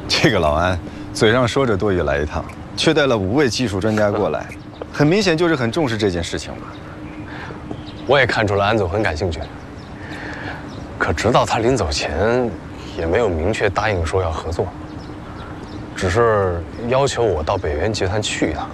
这个老安嘴上说着多余来一趟，却带了5位技术专家过来，很明显就是很重视这件事情嘛。 我也看出了安总很感兴趣，可直到他临走前，也没有明确答应说要合作，只是要求我到北元集团去一趟。